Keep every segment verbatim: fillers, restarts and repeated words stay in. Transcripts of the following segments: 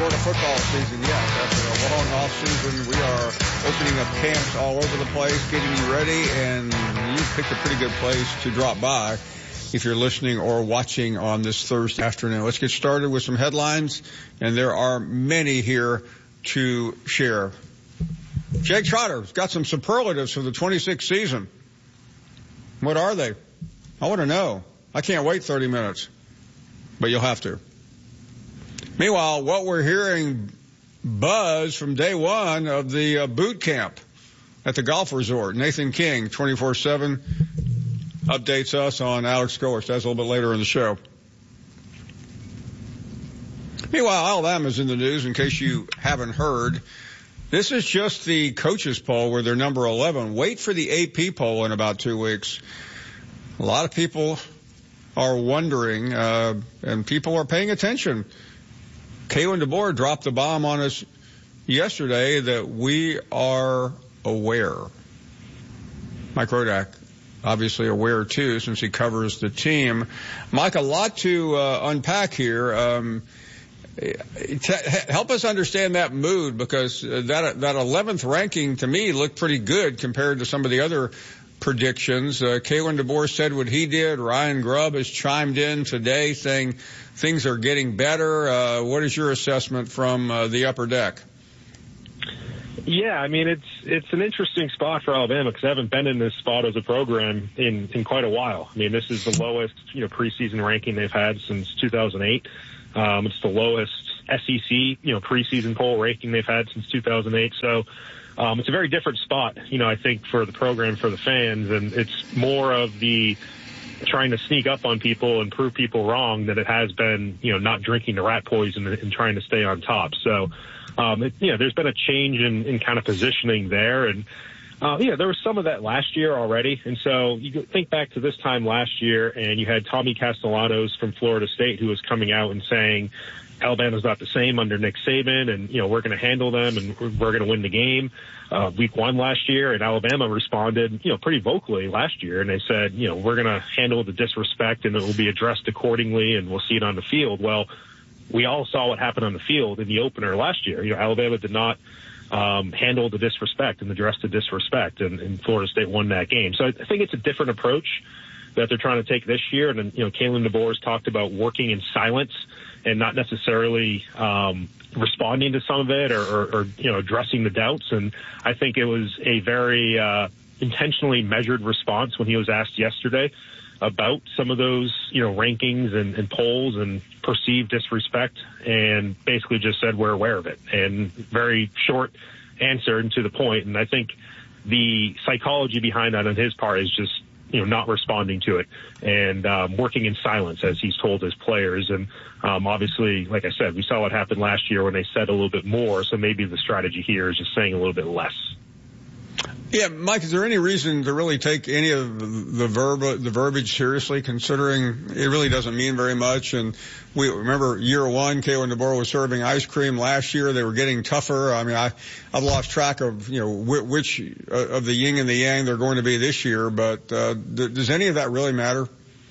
Florida football season, yes. After a long off season, we are opening up camps all over the place, getting you ready, and you picked a pretty good place to drop by if you're listening or watching on this Thursday afternoon. Let's get started with some headlines, and there are many here to share. Jake Trotter's got some superlatives for the twenty-sixth season. What are they? I want to know. I can't wait thirty minutes, but you'll have to. Meanwhile, what we're hearing buzz from day one of the uh, boot camp at the golf resort. Nathan King, twenty-four seven, updates us on Alex Goers. That's a little bit later in the show. Meanwhile, Alabama's in the news, in case you haven't heard. This is just the coaches poll where they're number eleven. Wait for the A P poll in about two weeks. A lot of people are wondering, uh, and people are paying attention. Kalen DeBoer dropped the bomb on us yesterday that we are aware. Mike Rodak, obviously aware too, since he covers the team. Mike, a lot to uh, unpack here. Um, t- help us understand that mood, because that that eleventh ranking to me looked pretty good compared to some of the other predictions. Uh, Kalen DeBoer said what he did. Ryan Grubb has chimed in today saying things are getting better. Uh, what is your assessment from uh, the upper deck? Yeah, I mean, it's it's an interesting spot for Alabama because they haven't been in this spot as a program in, in quite a while. I mean, this is the lowest, you know, preseason ranking they've had since two thousand eight. Um, it's the lowest S E C, you know, preseason poll ranking they've had since two thousand eight. So um, it's a very different spot, you know, I think, for the program, for the fans, and it's more of the trying to sneak up on people and prove people wrong than it has been, you know, not drinking the rat poison and, and trying to stay on top. So, um, it, you know, there's been a change in, in kind of positioning there. And, uh, yeah, there was some of that last year already. And so you think back to this time last year, and you had Tommy Castellanos from Florida State who was coming out and saying, Alabama's not the same under Nick Saban, and, you know, we're going to handle them and we're, we're going to win the game. Uh, week one last year, and Alabama responded, you know, pretty vocally last year, and they said, you know, we're going to handle the disrespect and it will be addressed accordingly and we'll see it on the field. Well, we all saw what happened on the field in the opener last year. You know, Alabama did not um, handle the disrespect and address the disrespect, and, and Florida State won that game. So I think it's a different approach that they're trying to take this year. And then, you know, Kalen DeBoer's talked about working in silence and not necessarily um, responding to some of it or, or, or, you know, addressing the doubts. And I think it was a very uh, intentionally measured response when he was asked yesterday about some of those, you know, rankings and, and polls and perceived disrespect, and basically just said, we're aware of it. And very short answer and to the point. And I think the psychology behind that on his part is just, you know, not responding to it and um, working in silence, as he's told his players. And um, obviously, like I said, we saw what happened last year when they said a little bit more. So maybe the strategy here is just saying a little bit less. Yeah, Mike, is there any reason to really take any of the verb, the verbiage seriously, considering it really doesn't mean very much? And we remember year one, Kalen DeBoer was serving ice cream. Last year, they were getting tougher. I mean, I, I've lost track of, you know, which of the yin and the yang they're going to be this year. But uh, does any of that really matter?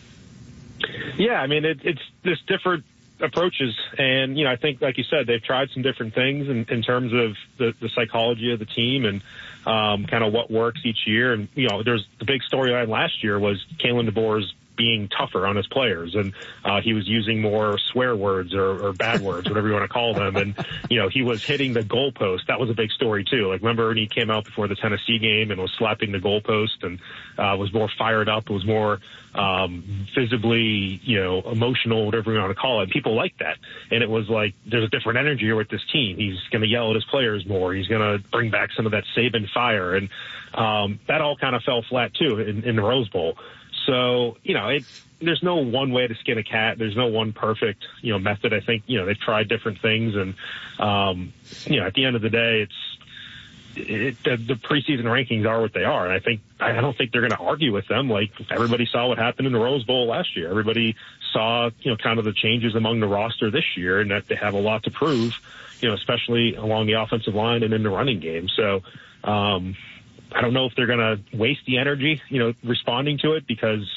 Yeah, I mean, it, it's just different approaches. And, you know, I think, like you said, they've tried some different things in, in terms of the, the psychology of the team and um, kind of what works each year. And, you know, there's the big storyline last year was Kalen DeBoer's being tougher on his players, and uh, he was using more swear words or, or bad words, whatever you want to call them. And, you know, he was hitting the goalpost. That was a big story too. Like, remember when he came out before the Tennessee game and was slapping the goalpost and uh, was more fired up, was more um, visibly, you know, emotional, whatever you want to call it. People like that. And it was like, there's a different energy here with this team. He's going to yell at his players more. He's going to bring back some of that Saban fire. And um, that all kind of fell flat too in, in the Rose Bowl. So, you know, it, there's no one way to skin a cat. There's no one perfect, you know, method. I think, you know, they've tried different things. And, um, you know, at the end of the day, it's it, the, the preseason rankings are what they are. And I think I don't think they're going to argue with them. Like, everybody saw what happened in the Rose Bowl last year. Everybody saw, you know, kind of the changes among the roster this year, and that they have a lot to prove, you know, especially along the offensive line and in the running game. So, um, I don't know if they're going to waste the energy, you know, responding to it, because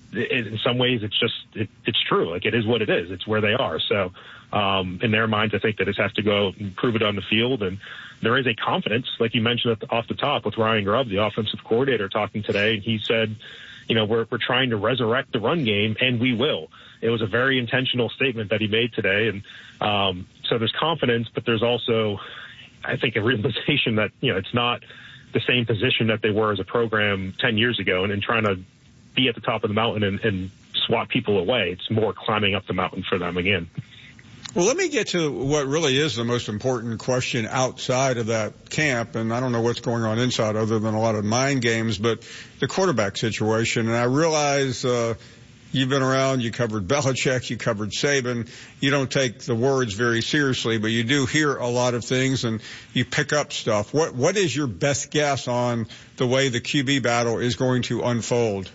it, in some ways, it's just it, it's true. Like, it is what it is. It's where they are. So, um, in their minds, I think they just have to go and prove it on the field. And there is a confidence, like you mentioned at the, off the top, with Ryan Grubb, the offensive coordinator, talking today. And he said, you know, we're we're trying to resurrect the run game, and we will. It was a very intentional statement that he made today. And um, so there's confidence, but there's also, I think, a realization that, you know, it's not the same position that they were as a program ten years ago, and in trying to be at the top of the mountain and, and swat people away. It's more climbing up the mountain for them again. Well, let me get to what really is the most important question outside of that camp, and I don't know what's going on inside other than a lot of mind games, but the quarterback situation. And I realize uh, you've been around, you covered Belichick, you covered Saban. You don't take the words very seriously, but you do hear a lot of things and you pick up stuff. What What is your best guess on the way the Q B battle is going to unfold?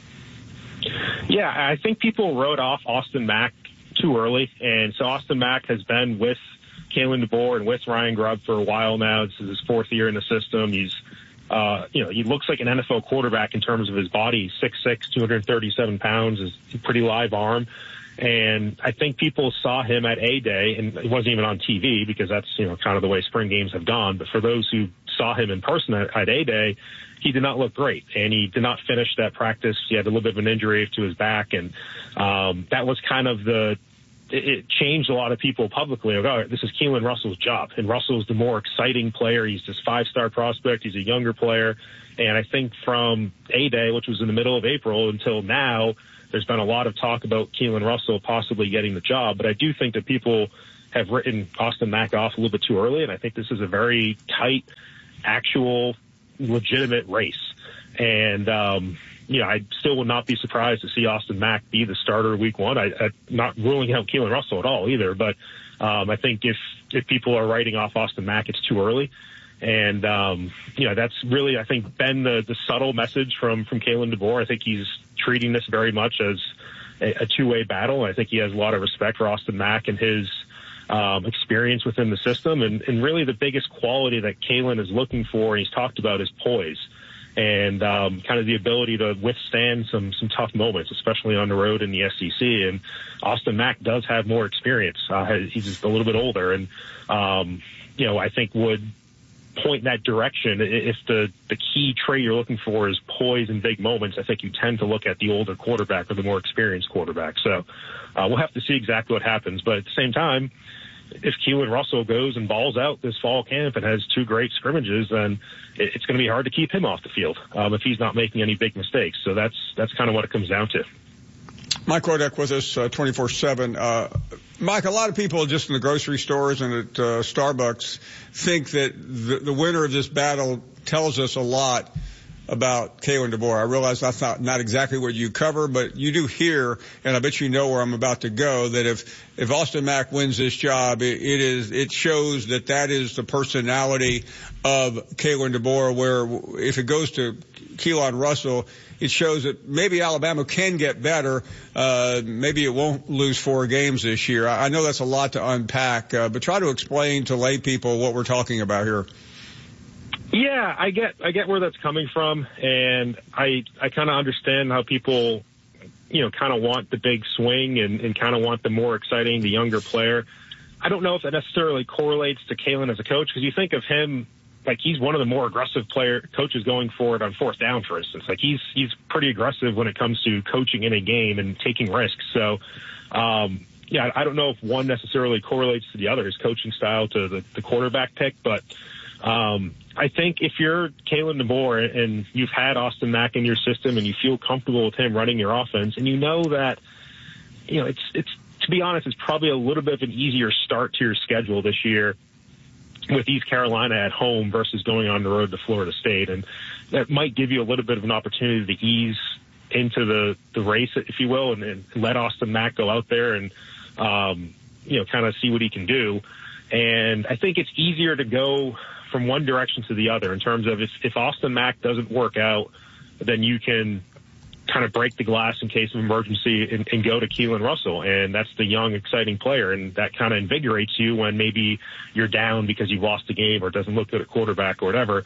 Yeah, I think people wrote off Austin Mack too early. And so Austin Mack has been with Kalen DeBoer and with Ryan Grubb for a while now. This is his fourth year in the system. He's, uh, you know, he looks like an N F L quarterback in terms of his body. He's six six, two hundred thirty-seven pounds, is a pretty live arm. And I think people saw him at A-Day, and it wasn't even on T V because that's, you know, kind of the way spring games have gone. But for those who saw him in person at, at A-Day, he did not look great, and he did not finish that practice. He had a little bit of an injury to his back, and um, that was kind of the it, it changed a lot of people publicly. Like, oh, this is Keelan Russell's job, and Russell's the more exciting player. He's this five-star prospect. He's a younger player, and I think from A-Day, which was in the middle of April, until now, there's been a lot of talk about Keelan Russell possibly getting the job. But I do think that people have written Austin Mack off a little bit too early, and I think this is a very tight, actual, legitimate race. And, um, you know, I still would not be surprised to see Austin Mack be the starter week one. I, I'm not ruling out Keelan Russell at all either, but um, I think if, if people are writing off Austin Mack, it's too early. And, um, you know, that's really, I think, been the, the subtle message from, from Kalen DeBoer. I think he's treating this very much as a, a two-way battle. I think he has a lot of respect for Austin Mack and his um, experience within the system. And, and really the biggest quality that Kalen is looking for, and he's talked about, is poise and um, kind of the ability to withstand some some tough moments, especially on the road in the S E C. And Austin Mack does have more experience. Uh, he's just a little bit older, and um, you know, I think would point in that direction. If the the key trait you're looking for is poise in big moments, I think you tend to look at the older quarterback or the more experienced quarterback. So uh, we'll have to see exactly what happens. But at the same time, if Keelan Russell goes and balls out this fall camp and has two great scrimmages, then it's going to be hard to keep him off the field um, if he's not making any big mistakes. So that's that's kind of what it comes down to. Mike Rodak with us uh, twenty-four seven. Uh, Mike, a lot of people just in the grocery stores and at uh, Starbucks think that the, the winner of this battle tells us a lot about Kalen DeBoer. I realize that's not, not exactly what you cover, but you do hear, and I bet you know where I'm about to go, that if, if Austin Mack wins this job, it, it is, it shows that that is the personality of Kalen DeBoer, where if it goes to Keelan Russell, it shows that maybe Alabama can get better. Uh, maybe it won't lose four games this year. I, I know that's a lot to unpack, uh, but try to explain to lay people what we're talking about here. Yeah, I get I get where that's coming from, and I I kind of understand how people, you know, kind of want the big swing and, and kind of want the more exciting, the younger player. I don't know if that necessarily correlates to Kalen as a coach, because you think of him like he's one of the more aggressive player coaches going for it on fourth down, for instance. Like he's he's pretty aggressive when it comes to coaching in a game and taking risks. So, um, yeah, I don't know if one necessarily correlates to the other, his coaching style to the, the quarterback pick, but um, I think if you're Kalen DeBoer and you've had Austin Mack in your system and you feel comfortable with him running your offense, and you know that, you know, it's, it's, to be honest, it's probably a little bit of an easier start to your schedule this year with East Carolina at home versus going on the road to Florida State. And that might give you a little bit of an opportunity to ease into the, the race, if you will, and, and let Austin Mack go out there and, um, you know, kind of see what he can do. And I think it's easier to go from one direction to the other in terms of if, if Austin Mack doesn't work out, then you can kind of break the glass in case of emergency and, and go to Keelan Russell. And that's the young, exciting player. And that kind of invigorates you when maybe you're down because you've lost a game or it doesn't look good at quarterback or whatever.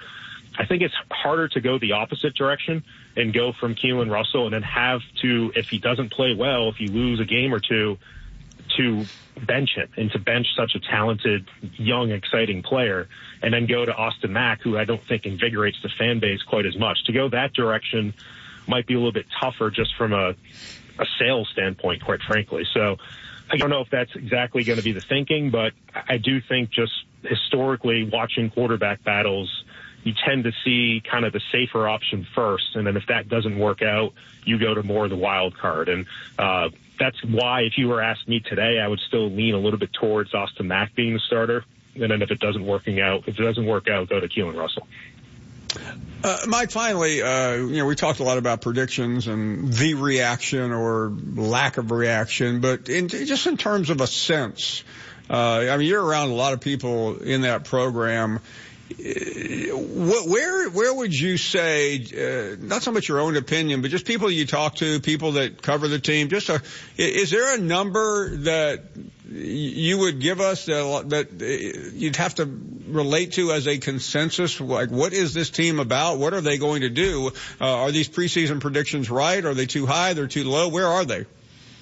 I think it's harder to go the opposite direction and go from Keelan Russell and then have to, if he doesn't play well, if you lose a game or two, to bench him and to bench such a talented, young, exciting player, and then go to Austin Mack, who I don't think invigorates the fan base quite as much. To go that direction might be a little bit tougher just from a, a sales standpoint, quite frankly. So I don't know if that's exactly going to be the thinking, but I do think just historically watching quarterback battles, you tend to see kind of the safer option first, and then if that doesn't work out, you go to more of the wild card. And uh, that's why if you were asking me today, I would still lean a little bit towards Austin Mack being the starter. And then if it doesn't working out, if it doesn't work out, go to Keelan Russell. Uh, Mike, finally, uh, you know, we talked a lot about predictions and the reaction or lack of reaction, but in, just in terms of a sense, uh, I mean, you're around a lot of people in that program. Where where would you say, uh, not so much your own opinion, but just people you talk to, people that cover the team, just a, is there a number that you would give us that, that you'd have to relate to as a consensus? Like, what is this team about? What are they going to do? Uh, are these preseason predictions right? Are they too high? They're too low? Where are they?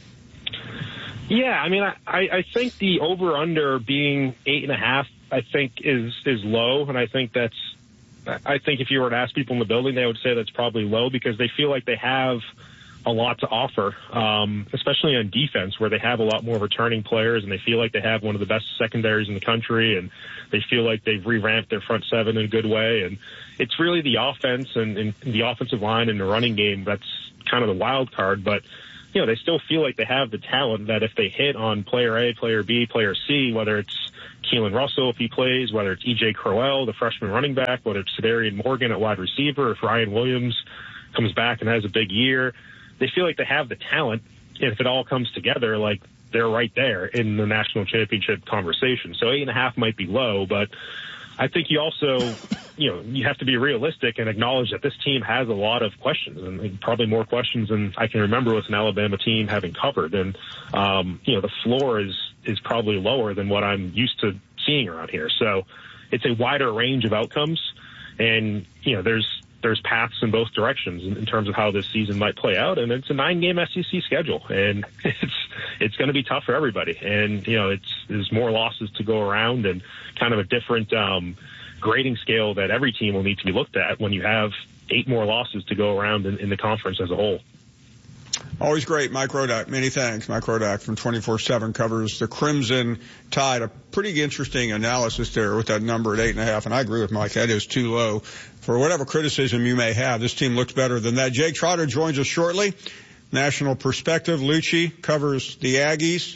Yeah, I mean, I, I think the over-under being eight and a half, I think is is low, and I think that's. I think if you were to ask people in the building, they would say that's probably low because they feel like they have a lot to offer, um, especially on defense, where they have a lot more returning players, and they feel like they have one of the best secondaries in the country, and they feel like they've revamped their front seven in a good way. And it's really the offense and, and the offensive line and the running game that's kind of the wild card, but. You know, they still feel like they have the talent that if they hit on player A, player B, player C, whether it's Keelan Russell if he plays, whether it's E J Crowell, the freshman running back, whether it's Sedarian Morgan at wide receiver, if Ryan Williams comes back and has a big year, they feel like they have the talent. And if it all comes together, like they're right there in the national championship conversation. So eight and a half might be low, but I think you also, you know, you have to be realistic and acknowledge that this team has a lot of questions, and probably more questions than I can remember with an Alabama team having covered. And, um, you know, the floor is, is probably lower than what I'm used to seeing around here. So it's a wider range of outcomes. And, you know, there's, there's paths in both directions in, in terms of how this season might play out. And it's a nine game S E C schedule, and it's, it's going to be tough for everybody. And, you know, it's, there's more losses to go around and kind of a different, um, grading scale that every team will need to be looked at when you have eight more losses to go around in, in the conference as a whole. Always great, Mike Rodak. Many thanks. Mike Rodak from twenty-four seven covers the Crimson Tide. A pretty interesting analysis there with that number at eight and a half. And I agree with Mike. That is too low. For whatever criticism you may have, this team looks better than that. Jake Trotter joins us shortly. National Perspective. Lucci covers the Aggies.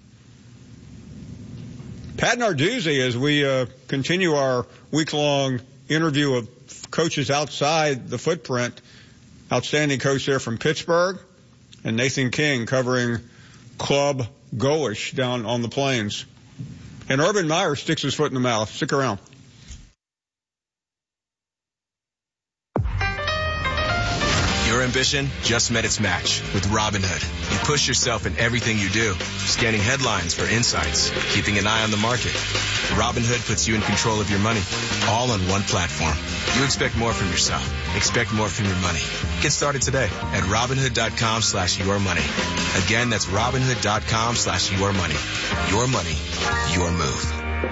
Pat Narduzzi, as we uh, continue our week-long interview of coaches outside the footprint, outstanding coach there from Pittsburgh, and Nathan King covering Club Goish down on the plains. And Urban Meyer sticks his foot in the mouth. Stick around. Your ambition just met its match with Robinhood. You push yourself in everything you do, scanning headlines for insights, keeping an eye on the market. Robinhood puts you in control of your money, all on one platform. You expect more from yourself. Expect more from your money. Get started today at Robinhood.com slash your money. Again, that's Robinhood.com slash your money. Your money, your move.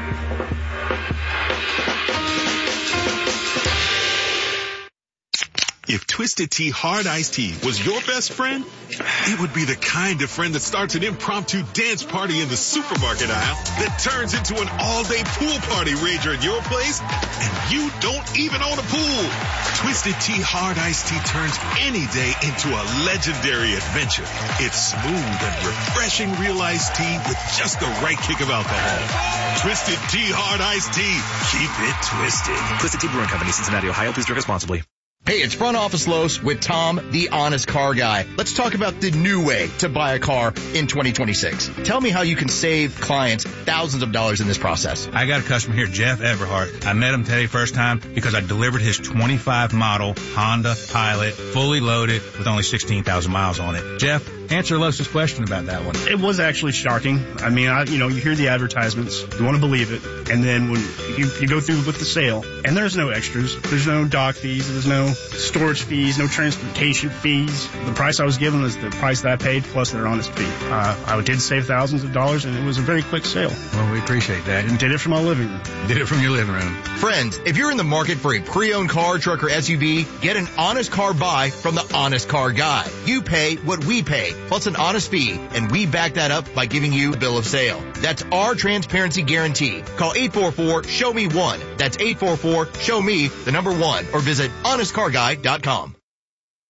If Twisted Tea Hard Iced Tea was your best friend, it would be the kind of friend that starts an impromptu dance party in the supermarket aisle that turns into an all-day pool party rager at your place, and you don't even own a pool. Twisted Tea Hard Iced Tea turns any day into a legendary adventure. It's smooth and refreshing real iced tea with just the right kick of alcohol. Twisted Tea Hard Iced Tea. Keep it twisted. Twisted Tea Brewing Company, Cincinnati, Ohio. Please drink responsibly. Hey, it's Front Office Los with Tom, the honest car guy. Let's talk about the new way to buy a car in twenty twenty-six. Tell me how you can save clients thousands of dollars in this process. I got a customer here, Jeff Everhart. I met him today first time because I delivered his twenty-five model Honda Pilot, fully loaded with only sixteen thousand miles on it. Jeff Answer Los's question about that one. It was actually shocking. I mean, I, you know, you hear the advertisements, you want to believe it, and then when you, you go through with the sale, and there's no extras, there's no dock fees, there's no storage fees, no transportation fees. The price I was given was the price that I paid plus their honest fee. Uh, I did save thousands of dollars, and it was a very quick sale. Well, we appreciate that. And did it from my living room. Did it from your living room. Friends, if you're in the market for a pre-owned car, truck, or S U V, get an honest car buy from the Honest Car Guy. You pay what we pay, plus an honest fee, and we back that up by giving you a bill of sale. That's our transparency guarantee. Call eight four four, show me one. That's eight four four, show me the number one, or visit honest car guy dot com.